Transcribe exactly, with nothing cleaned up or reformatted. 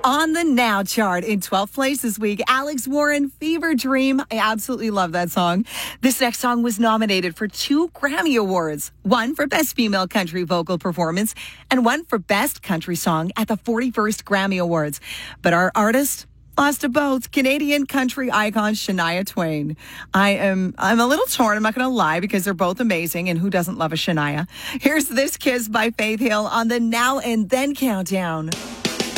On the Now chart in twelfth place this week, Alex Warren, Fever Dream. I absolutely love that song. This next song was nominated for two Grammy Awards, one for Best Female Country Vocal Performance and one for Best Country Song at the forty-first Grammy Awards. But our artist lost to both. Canadian country icon Shania Twain. I am I'm a little torn, I'm not going to lie, because they're both amazing, and who doesn't love a Shania? Here's This Kiss by Faith Hill on the Now and Then Countdown.